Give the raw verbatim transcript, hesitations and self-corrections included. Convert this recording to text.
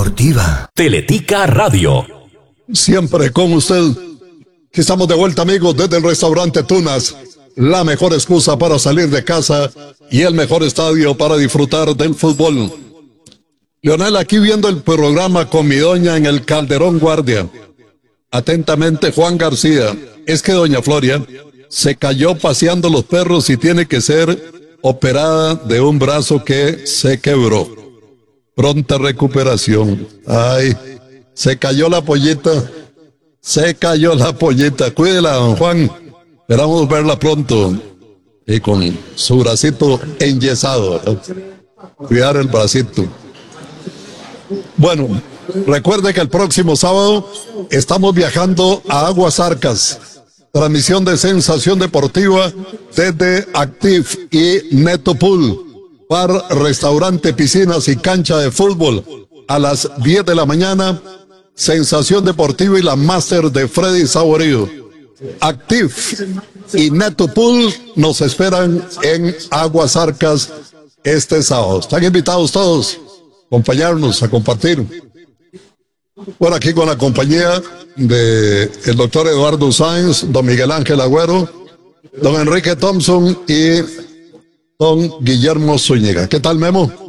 deportiva. Teletica Radio. Siempre con usted. Aquí estamos de vuelta, amigos, desde el restaurante Tunas. La mejor excusa para salir de casa y el mejor estadio para disfrutar del fútbol. Leonel, aquí viendo el programa con mi doña en el Calderón Guardia. Atentamente, Juan García. Es que doña Floria se cayó paseando los perros y tiene que ser operada de un brazo que se quebró. Pronta recuperación. Ay, se cayó la pollita. Se cayó la pollita. Cuídela, don Juan. Esperamos verla pronto. Y con su bracito enyesado. Cuidar el bracito. Bueno, recuerde que el próximo sábado estamos viajando a Aguas Arcas. Transmisión de Sensación Deportiva desde Active y Neto Pool. Bar, restaurante, piscinas y cancha de fútbol. A las diez de la mañana, Sensación Deportiva y la Master de Freddy Saborío. Active y Neto Pool nos esperan en Aguas Arcas este sábado. Están invitados todos a acompañarnos, a compartir. Bueno, aquí con la compañía de el doctor Eduardo Sáenz, don Miguel Ángel Agüero, don Enrique Thompson y don Guillermo Zúñiga. ¿Qué tal, Memo?